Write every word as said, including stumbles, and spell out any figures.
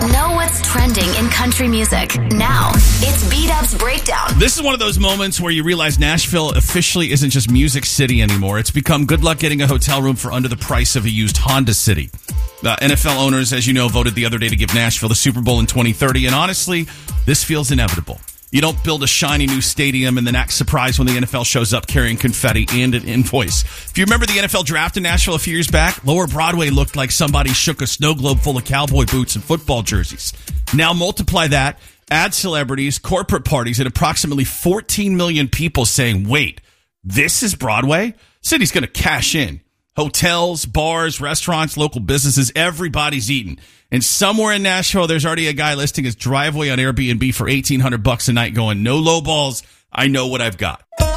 Know what's trending in country music. Now, it's B-Dub's Breakdown. This is one of those moments where you realize Nashville officially isn't just Music City anymore. It's become good luck getting a hotel room for under the price of a used Honda City. The N F L owners, as you know, voted the other day to give Nashville the Super Bowl in twenty thirty, and honestly, this feels inevitable. You don't build a shiny new stadium and then act surprised when the N F L shows up carrying confetti and an invoice. If you remember the N F L draft in Nashville a few years back, Lower Broadway looked like somebody shook a snow globe full of cowboy boots and football jerseys. Now multiply that, add celebrities, corporate parties, and approximately fourteen million people saying, wait, this is Broadway? City's going to cash in. Hotels, bars, restaurants, local businesses, everybody's eating. And somewhere in Nashville, there's already a guy listing his driveway on Airbnb for eighteen hundred bucks a night going, no low balls. I know what I've got.